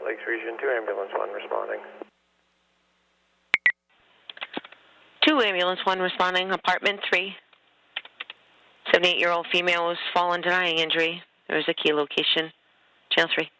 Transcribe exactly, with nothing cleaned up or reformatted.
Lakes Region two, Ambulance one responding. two, Ambulance one responding, apartment three. seventy-eight-year-old female was fallen denying injury. There was a key location. Channel three.